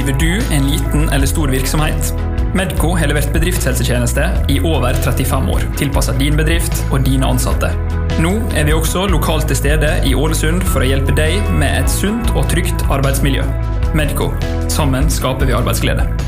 Driver du en liten eller stor virksomhet? Medco har levert bedriftshelsetjeneste i over 35 år, tilpasset din bedrift og dine ansatte. Nå er vi også lokalt til stede i Ålesund for å hjelpe deg med et sunt og trygt arbeidsmiljø. Medco. Sammen skaper vi arbeidsglede.